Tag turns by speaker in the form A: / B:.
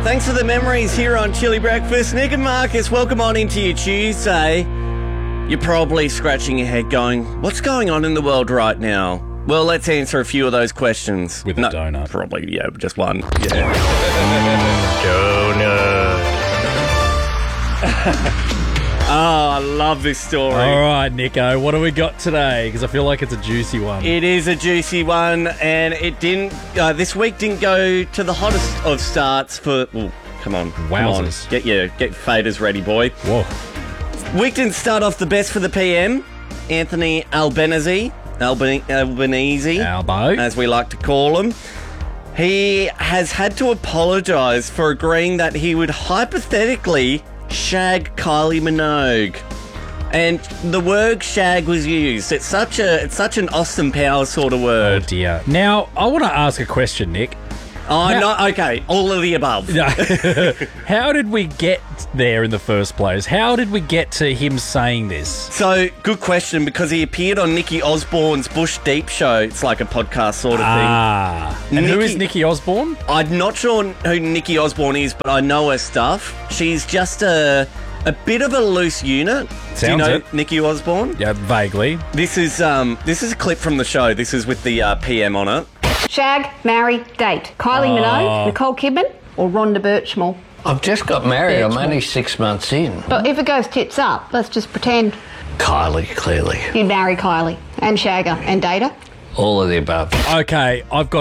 A: Thanks for the memories here on Chili Breakfast. Nick and Marcus, welcome on into your Tuesday. You're probably scratching your head going, what's going on in the world right now? Well, let's answer a few of those questions.
B: With a donut.
A: Probably, yeah, just one. Yeah. Oh, I love this story.
B: All right, Nico, what do we got today? Because I feel like it's a juicy one.
A: It is a juicy one, and it didn't. This week didn't go to the hottest of starts for. Well, come on,
B: Wowzers.
A: Get your faders ready, boy.
B: Whoa.
A: Week didn't start off the best for the PM. Anthony Albanese,
B: Albo.
A: as we like to call him. He has had to apologise for agreeing that he would hypothetically shag Kylie Minogue. And the word shag was used. It's such an Austin Powers sort of
B: Oh,
A: word.
B: dear. Now, I want to ask a question, Nick.
A: Okay, all of the above.
B: How did we get there in the first place? How did we get to him saying this?
A: So, good question, because he appeared on Nikki Osborne's Bush Deep show. It's like a podcast sort of thing.
B: And who is Nikki Osborne?
A: I'm not sure who Nikki Osborne is, but I know her stuff. She's just a bit of a loose unit. Do you
B: Sounds
A: know
B: it.
A: Nikki Osborne?
B: Yeah, vaguely.
A: This is a clip from the show. This is with the PM on it.
C: Shag, marry, date. Kylie Minogue, Nicole Kidman, or Rhonda Birchmore.
D: I've just got married. I'm only 6 months in.
C: But if it goes tits up, let's just pretend
D: Kylie, clearly.
C: you'd marry Kylie and shag her and date her.
D: All of the above.
B: Okay, I've got